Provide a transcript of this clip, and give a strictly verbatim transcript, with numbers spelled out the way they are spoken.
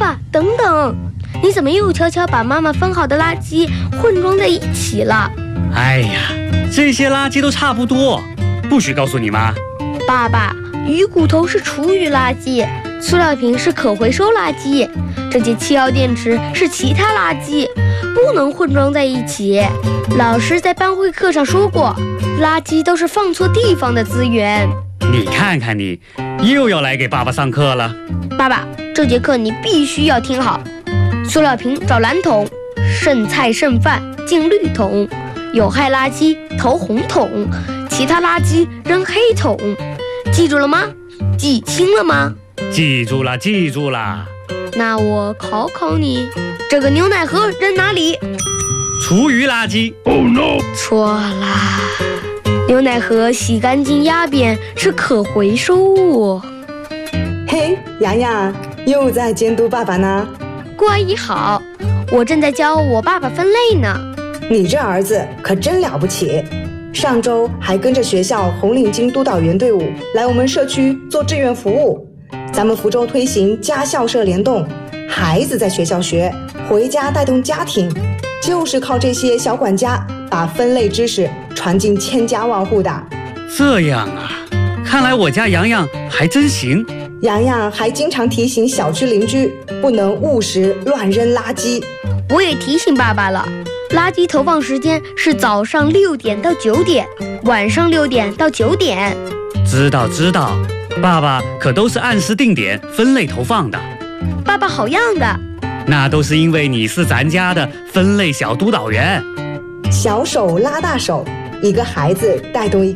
爸，等等，你怎么又悄悄把妈妈分好的垃圾混装在一起了？ 哎呀，这些垃圾都差不多，不许告诉你妈。 爸爸，鱼骨头是厨余垃圾，塑料瓶是可回收垃圾，这些七号电池是其他垃圾，不能混装在一起。老师在班会课上说过，垃圾都是放错地方的资源。 你看看你，又要来给爸爸上课了。 爸爸，这节课你必须要听好。塑料瓶找蓝桶，剩菜剩饭进绿桶，有害垃圾投红桶，其他垃圾扔黑桶。记住了吗？记清了吗？ 记住了，记住了。 那我考考你，这个牛奶盒扔哪里？ 厨余垃圾。 Oh no！ 错啦，牛奶盒洗干净压扁是可回收物。 嘿，洋洋又在监督爸爸呢。 顾阿姨好，我正在教我爸爸分类呢。 你这儿子可真了不起，上周还跟着学校红领巾督导员队伍来我们社区做志愿服务。咱们福州推行家校社联动，孩子在学校学，回家带动家庭，就是靠这些小管家把分类知识传进千家万户的。 这样啊，看来我家洋洋还真行。 洋洋还经常提醒小区邻居不能误食乱扔垃圾。 我也提醒爸爸了，垃圾投放时间是早上六点到九点，晚上六点到九点。 知道知道，爸爸可都是按时定点分类投放的。 爸爸好样的！ 那都是因为你是咱家的分类小督导员。 小手拉大手，一个孩子带动一